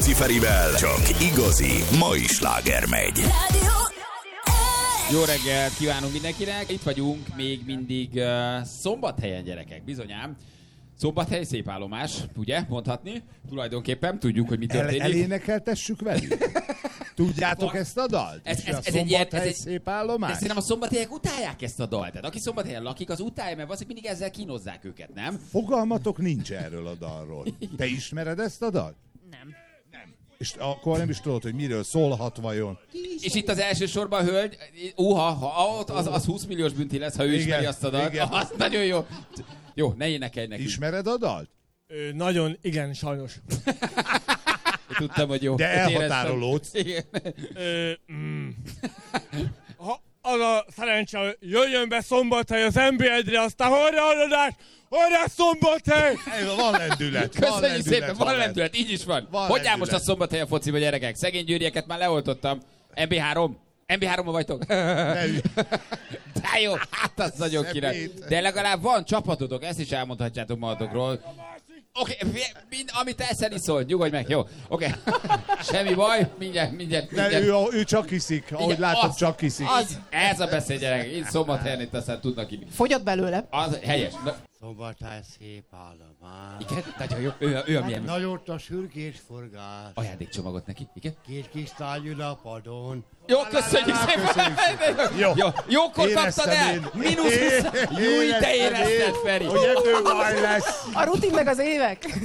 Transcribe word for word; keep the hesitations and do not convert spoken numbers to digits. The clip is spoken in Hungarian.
Rákóczi Ferivel csak igazi mai sláger megy. Jó reggelt kívánunk mindenkinek! Itt vagyunk még mindig uh, Szombathelyen, gyerekek, bizonyám. Szombathely szép állomás, ugye, mondhatni? Tulajdonképpen tudjuk, hogy mi történik. El, elénekeltessük velük? Tudjátok ezt a dalt? Ez, ez, a ez egy ilyen, ez egy, szép állomás? de szerintem a szombathelyek utálják ezt a dalt. Tehát aki Szombathelyen lakik, az utálja, mert valószínűleg mindig ezzel kínozzák őket, nem? Fogalmatok nincs erről a dalról. Te ismered ezt a dalt? Nem. És akkor nem is tudod, hogy miről szólhat vajon. És itt az első sorban a hölgy, uha, ha ott az, az húsz milliós bünti lesz, ha ő Igen, ismeri azt a dalt. igen. Az nagyon jó. Jó, ne énekelj nekünk. Ismered a dalt? Ö, nagyon, igen, sajnos. Tudtam, hogy jó. De Ezt elhatárolódsz. éreztem. Ö, mm. Ha az a szerencse, hogy jöjjön be Szombathely az en bé egyre, aztán horra adás, horra Szombathely! Van lendület. van Köszönjük lendület, szépen, van lendület, így is van. Van Hogy áll most a lendület. Szombathely a fociba, gyerekek? Szegény győrieket már leoltottam. em bé három? em bé háromban vagytok? De jó, hát az nagyon király. De legalább van csapatotok, ezt is elmondhatjátok magatokról. Oké, okay, amit eszel iszol, nyugodj meg, jó? Oké, okay. Semmi baj, mindjárt, mindjárt, De mindjárt. ő, ő csak iszik, ahogy Igen, látom, az- csak iszik. Az, ez a beszéd, gyerek. Itt Szombathelyen itt aztán tudnak inni. Fogyott belőle. Az helyes. Na, Szombathely szép állomás. igen, nagyon jó. Ő, ő a milyen Nagyot a sürgés forgás. ajándékcsomagot neki, igen. Két kis tárgyul a padon. Jó, köszönjük szépen! Jó. Jó, jókor Éreztem kaptad el! én. Mínusz húsz! Júj, te Éreztem érezted, én, Feri! hogy ebből baj lesz. A rutin meg az évek.